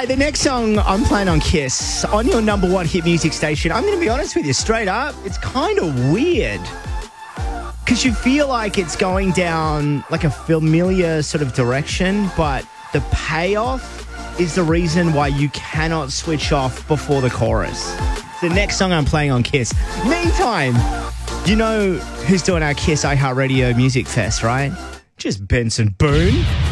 the next song I'm playing on Kiss, on your number one hit music station, I'm going to be honest with you, straight up, it's kind of weird. Because you feel like it's going down like a familiar sort of direction, but the payoff is the reason why you cannot switch off before the chorus. The next song I'm playing on Kiss. Meantime, you know who's doing our Kiss iHeartRadio Music Fest, right? Just Benson Boone.